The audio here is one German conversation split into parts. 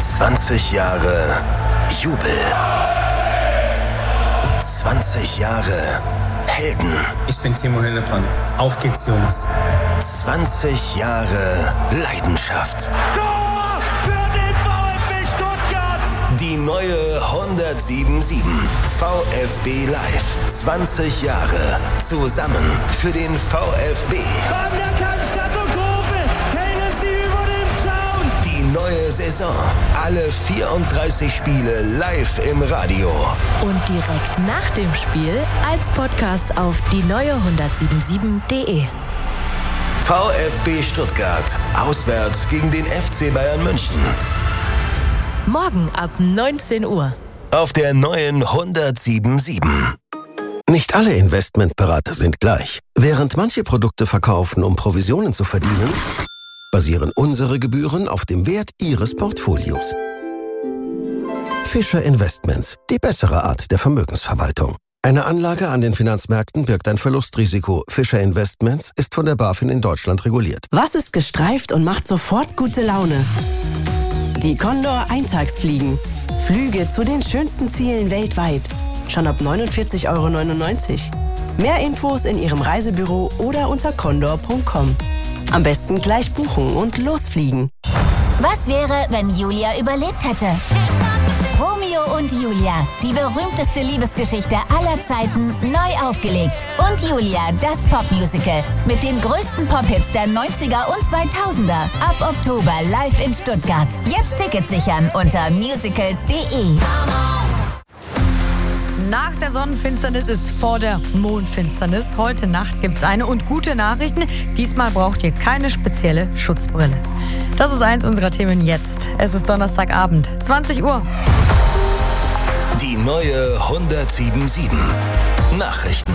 20 Jahre Jubel. 20 Jahre Helden. Ich bin Timo Hildebrand. Auf geht's, Jungs. 20 Jahre Leidenschaft. Tor für den VfB Stuttgart. Die neue 107.7 VfB Live. 20 Jahre zusammen für den VfB. Von der Cannstatt und Grove hängen sie über dem Zaun. Die neue Saison. Alle 34 Spiele live im Radio. Und direkt nach dem Spiel als Podcast auf die-neue-107.7.de. VfB Stuttgart. Auswärts gegen den FC Bayern München. Morgen ab 19 Uhr. Auf der neuen 107.7. Nicht alle Investmentberater sind gleich. Während manche Produkte verkaufen, um Provisionen zu verdienen, basieren unsere Gebühren auf dem Wert Ihres Portfolios. Fischer Investments, die bessere Art der Vermögensverwaltung. Eine Anlage an den Finanzmärkten birgt ein Verlustrisiko. Fischer Investments ist von der BaFin in Deutschland reguliert. Was ist gestreift und macht sofort gute Laune? Die Condor Eintagsfliegen. Flüge zu den schönsten Zielen weltweit. Schon ab 49,99 €. Mehr Infos in Ihrem Reisebüro oder unter condor.com. Am besten gleich buchen und losfliegen. Was wäre, wenn Julia überlebt hätte? Romeo und Julia, die berühmteste Liebesgeschichte aller Zeiten, neu aufgelegt. Und Julia, das Popmusical mit den größten Pop-Hits der 90er und 2000er. Ab Oktober live in Stuttgart. Jetzt Tickets sichern unter musicals.de. Nach der Sonnenfinsternis ist vor der Mondfinsternis. Heute Nacht gibt's eine und gute Nachrichten. Diesmal braucht ihr keine spezielle Schutzbrille. Das ist eins unserer Themen jetzt. Es ist Donnerstagabend, 20 Uhr. Die neue 107.7 Nachrichten.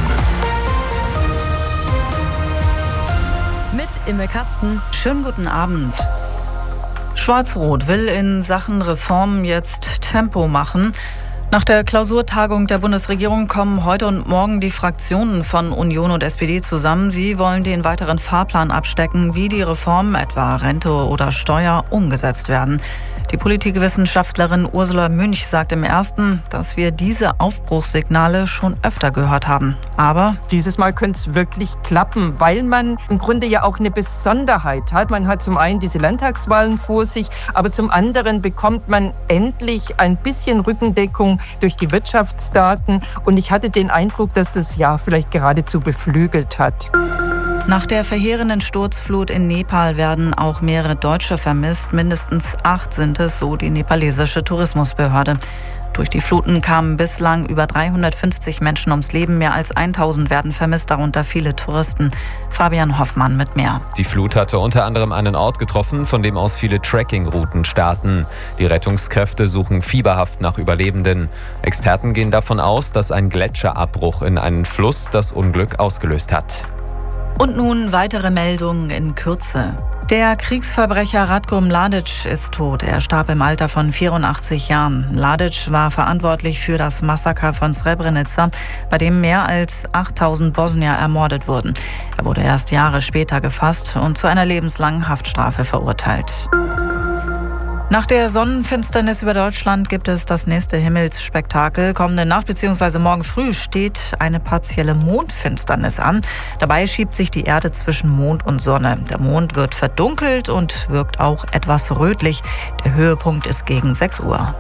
Mit Imme Kasten. Schönen guten Abend. Schwarz-Rot will in Sachen Reformen jetzt Tempo machen. Nach der Klausurtagung der Bundesregierung kommen heute und morgen die Fraktionen von Union und SPD zusammen. Sie wollen den weiteren Fahrplan abstecken, wie die Reformen, etwa Rente oder Steuer, umgesetzt werden. Die Politikwissenschaftlerin Ursula Münch sagt im Ersten, dass wir diese Aufbruchssignale schon öfter gehört haben. Aber dieses Mal könnte es wirklich klappen, weil man im Grunde ja auch eine Besonderheit hat. Man hat zum einen diese Landtagswahlen vor sich, aber zum anderen bekommt man endlich ein bisschen Rückendeckung durch die Wirtschaftsdaten. Und ich hatte den Eindruck, dass das Jahr vielleicht geradezu beflügelt hat. Nach der verheerenden Sturzflut in Nepal werden auch mehrere Deutsche vermisst. Mindestens 8 sind es, so die nepalesische Tourismusbehörde. Durch die Fluten kamen bislang über 350 Menschen ums Leben. Mehr als 1000 werden vermisst, darunter viele Touristen. Fabian Hoffmann mit mehr. Die Flut hatte unter anderem einen Ort getroffen, von dem aus viele Trekkingrouten starten. Die Rettungskräfte suchen fieberhaft nach Überlebenden. Experten gehen davon aus, dass ein Gletscherabbruch in einen Fluss das Unglück ausgelöst hat. Und nun weitere Meldungen in Kürze. Der Kriegsverbrecher Ratko Mladic ist tot. Er starb im Alter von 84 Jahren. Mladic war verantwortlich für das Massaker von Srebrenica, bei dem mehr als 8000 Bosnier ermordet wurden. Er wurde erst Jahre später gefasst und zu einer lebenslangen Haftstrafe verurteilt. Nach der Sonnenfinsternis über Deutschland gibt es das nächste Himmelsspektakel. Kommende Nacht bzw. morgen früh steht eine partielle Mondfinsternis an. Dabei schiebt sich die Erde zwischen Mond und Sonne. Der Mond wird verdunkelt und wirkt auch etwas rötlich. Der Höhepunkt ist gegen 6 Uhr.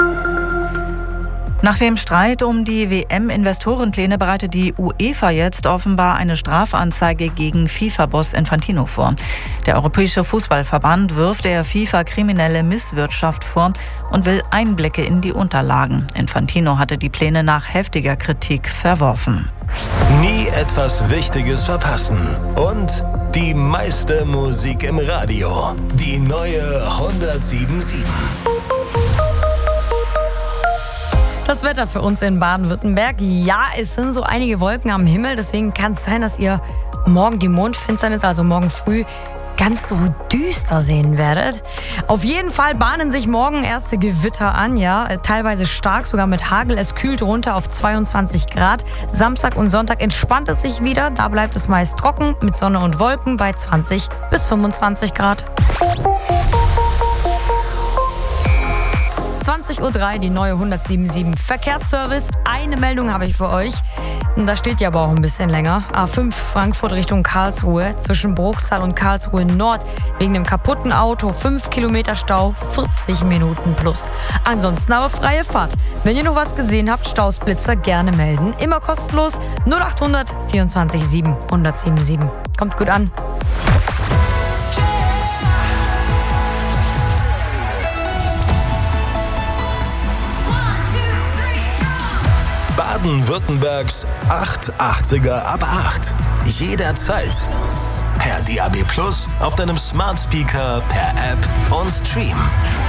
Nach dem Streit um die WM-Investorenpläne bereitet die UEFA jetzt offenbar eine Strafanzeige gegen FIFA-Boss Infantino vor. Der Europäische Fußballverband wirft der FIFA kriminelle Misswirtschaft vor und will Einblicke in die Unterlagen. Infantino hatte die Pläne nach heftiger Kritik verworfen. Nie etwas Wichtiges verpassen. Und die meiste Musik im Radio. Die neue 107.7. Das Wetter für uns in Baden-Württemberg. Ja, es sind so einige Wolken am Himmel. Deswegen kann es sein, dass ihr morgen die Mondfinsternis, also morgen früh, ganz so düster sehen werdet. Auf jeden Fall bahnen sich morgen erste Gewitter an, ja. Teilweise stark, sogar mit Hagel. Es kühlt runter auf 22 Grad. Samstag und Sonntag entspannt es sich wieder. Da bleibt es meist trocken mit Sonne und Wolken bei 20 bis 25 Grad. 20:03 Uhr die neue 107.7 Verkehrsservice. Eine Meldung habe ich für euch. Da steht ja aber auch ein bisschen länger. A5 Frankfurt Richtung Karlsruhe zwischen Bruchsal und Karlsruhe Nord. Wegen dem kaputten Auto 5 Kilometer Stau, 40 Minuten plus. Ansonsten aber freie Fahrt. Wenn ihr noch was gesehen habt, Stausblitzer gerne melden. Immer kostenlos 0800 24 7 1077. Kommt gut an. Baden-Württembergs 880er ab 8. Jederzeit. Per DAB+, auf deinem Smart Speaker, per App und Stream.